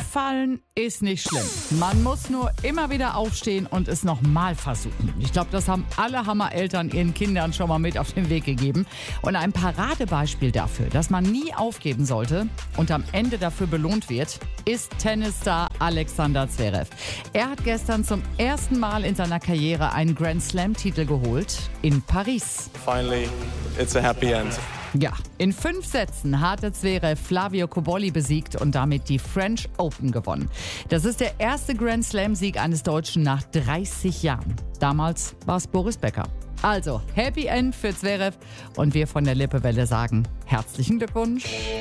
Fallen ist nicht schlimm. Man muss nur immer wieder aufstehen und es nochmal versuchen. Ich glaube, das haben alle Hammereltern ihren Kindern schon mal mit auf den Weg gegeben. Und ein Paradebeispiel dafür, dass man nie aufgeben sollte und am Ende dafür belohnt wird, ist Tennisstar Alexander Zverev. Er hat gestern zum ersten Mal in seiner Karriere einen Grand Slam-Titel geholt in Paris. Finally, it's a happy end. Ja, in 5 Sätzen hatte Zverev Flavio Cobolli besiegt und damit die French Open gewonnen. Das ist der erste Grand Slam-Sieg eines Deutschen nach 30 Jahren. Damals war es Boris Becker. Also, Happy End für Zverev und wir von der Lippewelle sagen herzlichen Glückwunsch.